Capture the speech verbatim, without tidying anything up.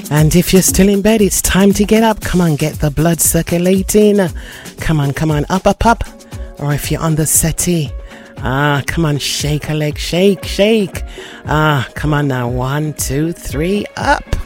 And if you're still in bed, it's time to get up. Come on, get the blood circulating. Come on, come on, up, up, up. Or if you're on the settee, ah, come on, shake a leg, shake, shake. Ah, come on now, one, two, three, up.